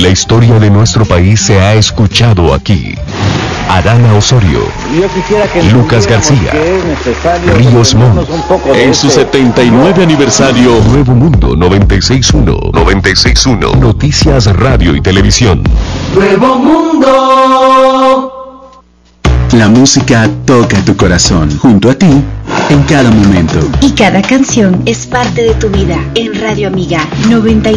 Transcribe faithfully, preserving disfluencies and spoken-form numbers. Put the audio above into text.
La historia de nuestro país se ha escuchado aquí. Adana Osorio, Yo quisiera que Lucas García, que es necesario Ríos Montt, un poco de en su este- setenta y nueve aniversario, Nuevo Mundo noventa y seis punto uno, noventa y seis punto uno, Noticias, Radio y Televisión. Nuevo Mundo. La música toca tu corazón, junto a ti, en cada momento. Y cada canción es parte de tu vida. En Radio Amiga noventa